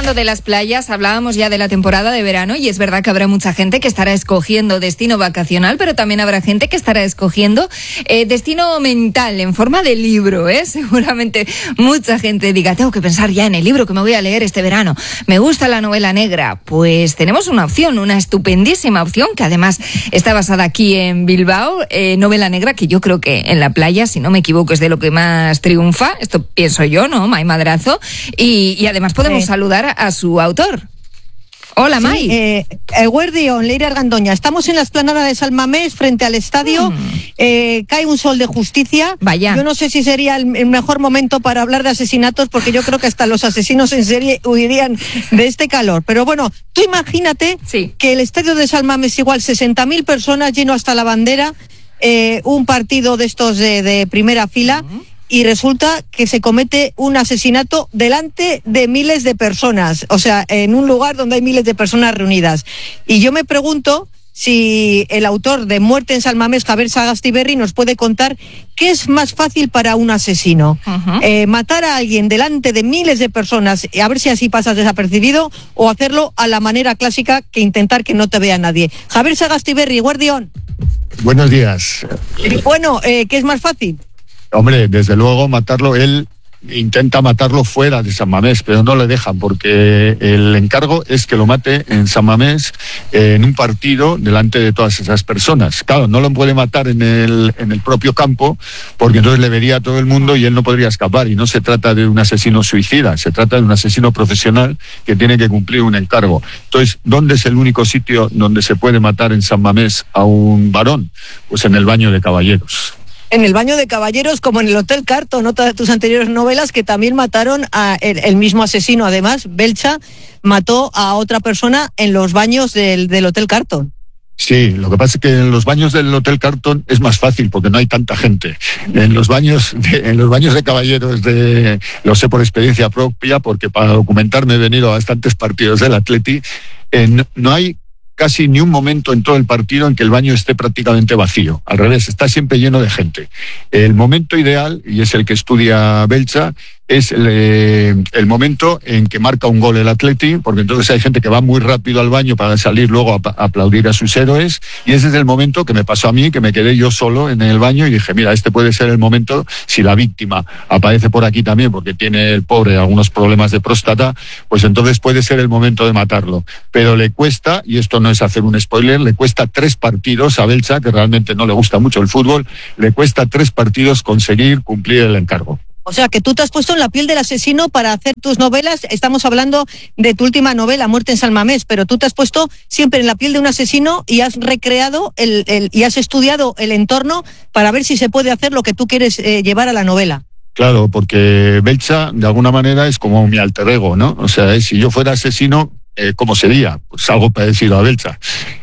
hablando de las playas, hablábamos ya de la temporada de verano y es verdad que habrá mucha gente que estará escogiendo destino vacacional, pero también habrá gente que estará escogiendo destino mental en forma de libro, ¿eh? Seguramente mucha gente diga, tengo que pensar ya en el libro que me voy a leer este verano. Me gusta la novela negra. Pues tenemos una opción, una estupendísima opción que además está basada aquí en Bilbao, novela negra que yo creo que en la playa, si no me equivoco, es de lo que más triunfa. Esto pienso yo, ¿no? May Madrazo. Y además podemos saludar a su autor. Hola, May. Eguerdion, Leire Argandoña. Estamos en la explanada de San Mamés, frente al estadio. Cae un sol de justicia. Vaya. Yo no sé si sería el mejor momento para hablar de asesinatos, porque yo creo que hasta los asesinos en serie huirían de este calor. Pero bueno, tú imagínate que el estadio de San Mamés, igual 60.000 personas, lleno hasta la bandera, un partido de estos de primera fila. Y resulta que se comete un asesinato delante de miles de personas, o sea, en un lugar donde hay miles de personas reunidas. Y yo me pregunto si el autor de Muerte en San Mamés, Javier Sagastiberri, nos puede contar qué es más fácil para un asesino. Matar a alguien delante de miles de personas, a ver si así pasas desapercibido, o hacerlo a la manera clásica, que intentar que no te vea nadie. Javier Sagastiberri, Guardión. Buenos días. Bueno, ¿qué es más fácil? Hombre, desde luego matarlo, él intenta matarlo fuera de San Mamés, pero no le dejan porque el encargo es que lo mate en San Mamés en un partido delante de todas esas personas. Claro, no lo puede matar en el propio campo porque entonces le vería a todo el mundo y él no podría escapar. Y no se trata de un asesino suicida, se trata de un asesino profesional que tiene que cumplir un encargo. Entonces, ¿dónde es el único sitio donde se puede matar en San Mamés a un varón? Pues en el baño de caballeros. En el baño de caballeros, como en el Hotel Carton, otra de tus anteriores novelas, que también mataron a el mismo asesino. Además, Belcha mató a otra persona en los baños del Hotel Carton. Sí, lo que pasa es que en los baños del Hotel Carton es más fácil porque no hay tanta gente. En los baños de caballeros, lo sé por experiencia propia, porque para documentarme he venido a bastantes partidos del Atleti, no hay casi ni un momento en todo el partido en que el baño esté prácticamente vacío. Al revés, está siempre lleno de gente. El momento ideal, y es el que estudia Belcha, es el momento en que marca un gol el Atleti, porque entonces hay gente que va muy rápido al baño para salir luego a aplaudir a sus héroes, y ese es el momento que me pasó a mí, que me quedé yo solo en el baño y dije, mira, este puede ser el momento, si la víctima aparece por aquí también, porque tiene el pobre algunos problemas de próstata, pues entonces puede ser el momento de matarlo. Pero le cuesta, y esto no es hacer un spoiler, le cuesta 3 partidos a Belcha, que realmente no le gusta mucho el fútbol, le cuesta 3 partidos conseguir cumplir el encargo. O sea, que tú te has puesto en la piel del asesino para hacer tus novelas. Estamos hablando de tu última novela, Muerte en San Mamés, pero tú te has puesto siempre en la piel de un asesino y has recreado y has estudiado el entorno para ver si se puede hacer lo que tú quieres llevar a la novela. Claro, porque Belcha, de alguna manera, es como mi alter ego, ¿no? O sea, si yo fuera asesino, ¿cómo sería? Pues algo parecido a Belcha.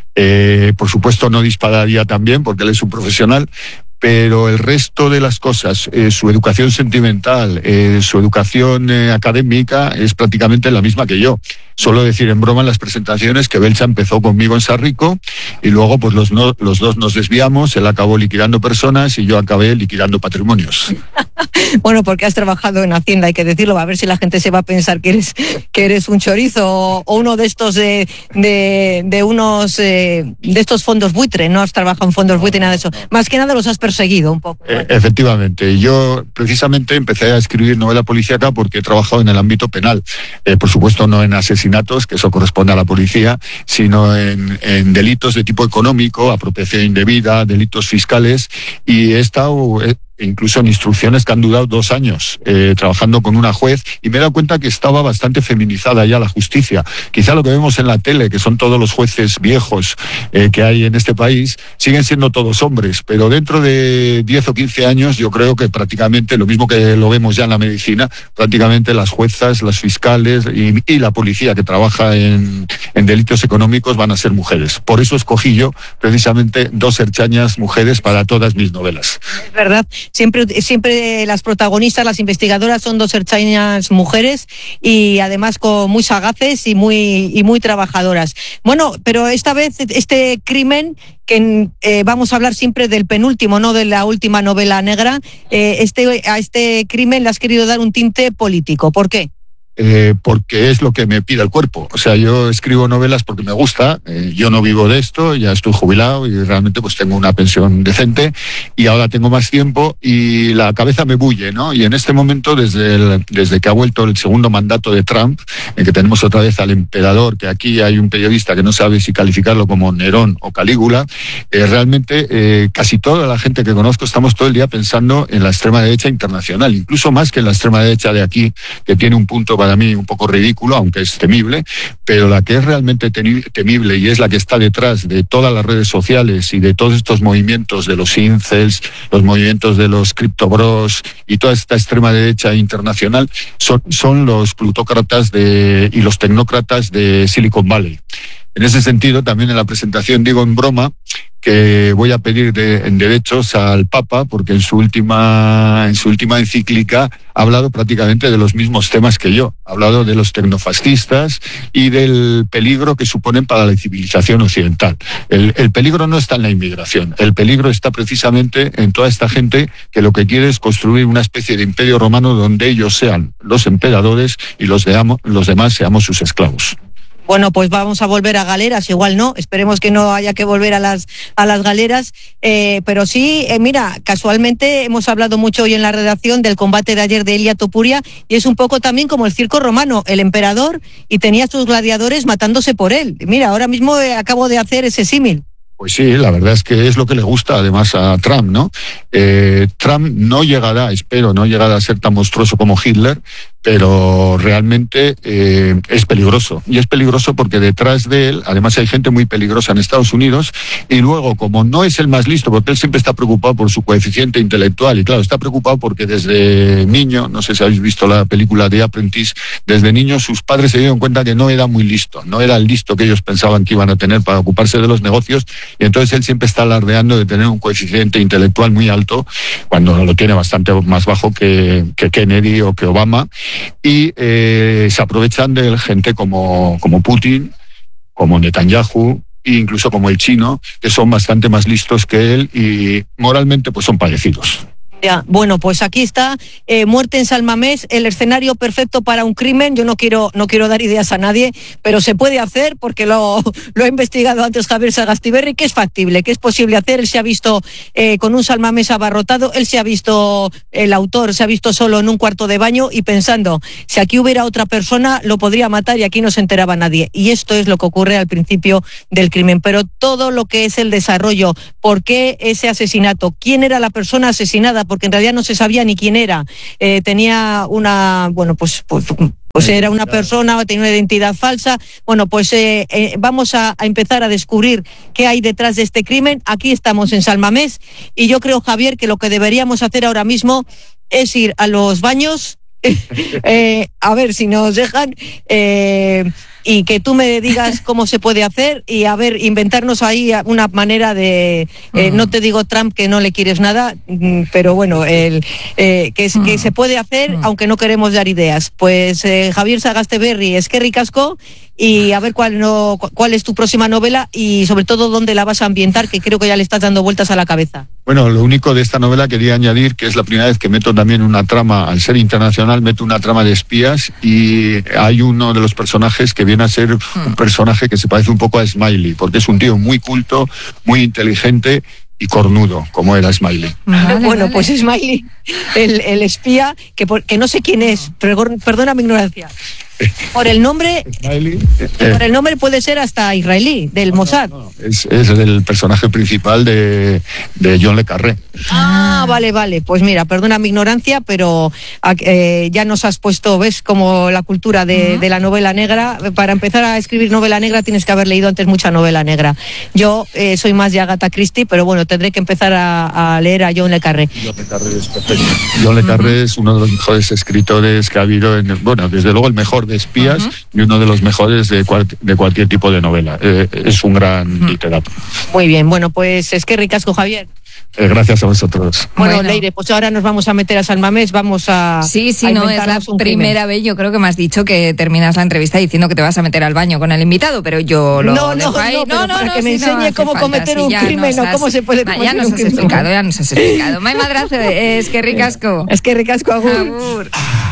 Por supuesto, no dispararía también, porque él es un profesional, pero el resto de las cosas, su educación sentimental, su educación académica es prácticamente la misma que yo. Suelo decir en broma en las presentaciones que Belcha empezó conmigo en Sarrico y luego pues los dos nos desviamos, él acabó liquidando personas y yo acabé liquidando patrimonios. Bueno, porque has trabajado en Hacienda, hay que decirlo, a ver si la gente se va a pensar que eres un chorizo o uno de estos de estos fondos buitre. No has trabajado en fondos buitre, nada de eso. Más que nada los has perseguido un poco. Efectivamente, yo precisamente empecé a escribir novela policíaca porque he trabajado en el ámbito penal, por supuesto no en asesinatos, que eso corresponde a la policía, sino en delitos de tipo económico, apropiación indebida, delitos fiscales, y he estado incluso en instrucciones que han durado 2 años trabajando con una juez, y me he dado cuenta que estaba bastante feminizada ya la justicia. Quizá lo que vemos en la tele, que son todos los jueces viejos que hay en este país, siguen siendo todos hombres, pero dentro de 10 o 15 años yo creo que prácticamente lo mismo que lo vemos ya en la medicina, prácticamente las juezas, las fiscales y la policía que trabaja en delitos económicos van a ser mujeres. Por eso escogí yo precisamente 2 erchañas mujeres para todas mis novelas. Es verdad. Siempre las protagonistas, las investigadoras, son 2 ertzainas mujeres y además muy sagaces y muy trabajadoras. Bueno, pero esta vez este crimen, que vamos a hablar siempre del penúltimo, no de la última novela negra, a este crimen le has querido dar un tinte político. ¿Por qué? porque es lo que me pide el cuerpo. O sea, yo escribo novelas porque me gusta, yo no vivo de esto, ya estoy jubilado y realmente pues tengo una pensión decente y ahora tengo más tiempo y la cabeza me bulle, ¿no? Y en este momento, desde que ha vuelto el segundo mandato de Trump, en que tenemos otra vez al emperador, que aquí hay un periodista que no sabe si calificarlo como Nerón o Calígula, realmente casi toda la gente que conozco estamos todo el día pensando en la extrema derecha internacional, incluso más que en la extrema derecha de aquí, que tiene un punto para mí un poco ridículo, aunque es temible, pero la que es realmente temible y es la que está detrás de todas las redes sociales y de todos estos movimientos de los incels, los movimientos de los criptobros y toda esta extrema derecha internacional, son los plutócratas y los tecnócratas de Silicon Valley. En ese sentido, también en la presentación digo en broma que voy a pedir en derechos al Papa, porque en su última encíclica ha hablado prácticamente de los mismos temas que yo. Ha hablado de los tecnofascistas y del peligro que suponen para la civilización occidental. El peligro no está en la inmigración, el peligro está precisamente en toda esta gente que lo que quiere es construir una especie de imperio romano donde ellos sean los emperadores y los demás seamos sus esclavos. Bueno, pues vamos a volver a galeras, igual no, esperemos que no haya que volver a las galeras, pero sí, mira, casualmente hemos hablado mucho hoy en la redacción del combate de ayer de Ilia Topuria y es un poco también como el circo romano, el emperador y tenía a sus gladiadores matándose por él. Mira, ahora mismo acabo de hacer ese símil. Pues sí, la verdad es que es lo que le gusta además a Trump, ¿no? Trump no llegará a ser tan monstruoso como Hitler, pero realmente es peligroso. Y es peligroso porque detrás de él, además hay gente muy peligrosa en Estados Unidos, y luego, como no es el más listo, porque él siempre está preocupado por su coeficiente intelectual, y claro, está preocupado porque desde niño, no sé si habéis visto la película de Apprentice, desde niño sus padres se dieron cuenta que no era muy listo, no era el listo que ellos pensaban que iban a tener para ocuparse de los negocios, y entonces él siempre está alardeando de tener un coeficiente intelectual muy alto, cuando lo tiene bastante más bajo que Kennedy o que Obama, y se aprovechan de gente como Putin, como Netanyahu, e incluso como el chino, que son bastante más listos que él y moralmente pues son parecidos. Ya, bueno, pues aquí está, muerte en San Mamés, el escenario perfecto para un crimen. Yo no quiero dar ideas a nadie, pero se puede hacer porque lo ha investigado antes Javier Sagastiberri, que es factible, que es posible hacer. Él se ha visto con un San Mamés abarrotado, el autor se ha visto solo en un cuarto de baño y pensando, si aquí hubiera otra persona lo podría matar y aquí no se enteraba nadie. Y esto es lo que ocurre al principio del crimen, pero todo lo que es el desarrollo, ¿por qué ese asesinato? ¿Quién era la persona asesinada? Porque en realidad no se sabía ni quién era. Tenía una, pues era una persona, tenía una identidad falsa. Bueno, pues vamos a empezar a descubrir qué hay detrás de este crimen. Aquí estamos en San Mamés y yo creo, Javier, que lo que deberíamos hacer ahora mismo es ir a los baños, a ver si nos dejan, y que tú me digas cómo se puede hacer y a ver, inventarnos ahí una manera de, no te digo Trump que no le quieres nada, pero bueno, que se puede hacer aunque no queremos dar ideas. Pues Javier Sagastiberri, eskerrik asko, y a ver cuál es tu próxima novela y sobre todo dónde la vas a ambientar, que creo que ya le estás dando vueltas a la cabeza. Bueno, lo único de esta novela quería añadir que es la primera vez que meto también una trama, al ser internacional, meto una trama de espías y hay uno de los personajes que viene a ser un personaje que se parece un poco a Smiley, porque es un tío muy culto, muy inteligente y cornudo, como era Smiley. Bueno, pues Smiley, el espía, que no sé quién es, perdona mi ignorancia. Por el nombre puede ser hasta israelí, del Mossad. No, es el personaje principal de John le Carré. Vale, pues mira, perdona mi ignorancia, pero ya nos has puesto, ves, como la cultura de la novela negra. Para empezar a escribir novela negra tienes que haber leído antes mucha novela negra. Yo soy más de Agatha Christie, pero bueno, tendré que empezar a leer a John le Carré. John le Carré es perfecto. John le Carré es uno de los mejores escritores que ha habido, desde luego el mejor de espías y uno de los mejores de cualquier tipo de novela. Es un gran literato. Muy bien, bueno, pues es que ricasco, Javier. Gracias a vosotros. Bueno, Leire, pues ahora nos vamos a meter a San Mamés, vamos a... Sí, no, es la primera vez, yo creo que me has dicho que terminas la entrevista diciendo que te vas a meter al baño con el invitado, pero yo lo dejo ahí. Para que me enseñe cómo cometer un crimen o cómo se puede cometer un crimen. Ya nos has explicado. Mai Madrazo, es que ricasco. Es que ricasco, agur.